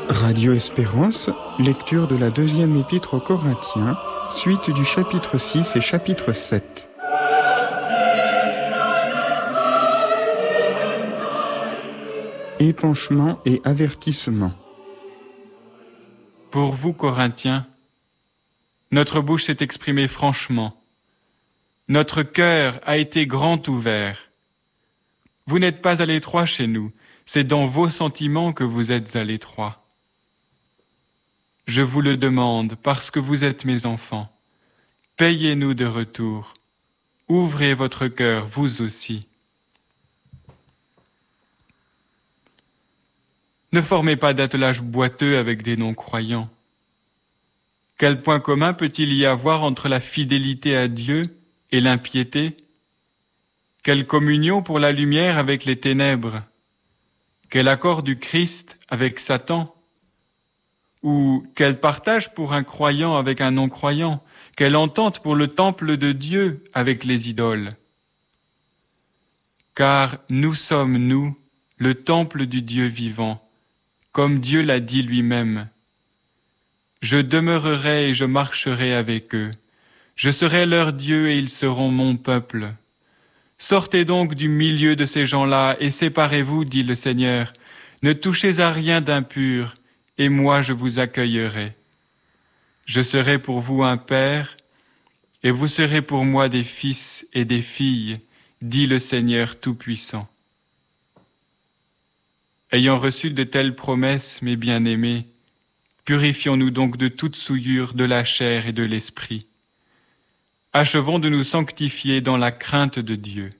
Radio Espérance, lecture de la deuxième épître aux Corinthiens, suite du chapitre 6 et chapitre 7. Épanchement et avertissement. Pour vous, Corinthiens, notre bouche s'est exprimée franchement. Notre cœur a été grand ouvert. Vous n'êtes pas à l'étroit chez nous, c'est dans vos sentiments que vous êtes à l'étroit. Je vous le demande parce que vous êtes mes enfants. Payez-nous de retour. Ouvrez votre cœur, vous aussi. Ne formez pas d'attelage boiteux avec des non-croyants. Quel point commun peut-il y avoir entre la fidélité à Dieu et l'impiété? Quelle communion pour la lumière avec les ténèbres? Quel accord du Christ avec Satan? Ou quel partage pour un croyant avec un non-croyant? Quelle entente pour le temple de Dieu avec les idoles? Car nous sommes, nous, le temple du Dieu vivant, comme Dieu l'a dit lui-même. Je demeurerai et je marcherai avec eux. Je serai leur Dieu et ils seront mon peuple. Sortez donc du milieu de ces gens-là et séparez-vous, dit le Seigneur. Ne touchez à rien d'impur, et moi je vous accueillerai. Je serai pour vous un père, et vous serez pour moi des fils et des filles, dit le Seigneur Tout-Puissant. Ayant reçu de telles promesses, mes bien-aimés, purifions-nous donc de toute souillure de la chair et de l'esprit. Achevons de nous sanctifier dans la crainte de Dieu.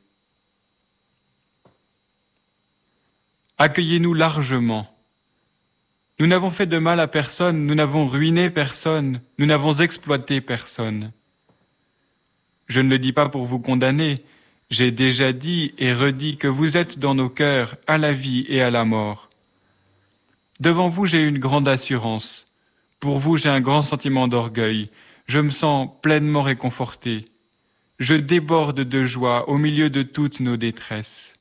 Accueillez-nous largement. Nous n'avons fait de mal à personne, nous n'avons ruiné personne, nous n'avons exploité personne. Je ne le dis pas pour vous condamner, j'ai déjà dit et redit que vous êtes dans nos cœurs, à la vie et à la mort. Devant vous, j'ai une grande assurance. Pour vous, j'ai un grand sentiment d'orgueil. Je me sens pleinement réconforté. Je déborde de joie au milieu de toutes nos détresses.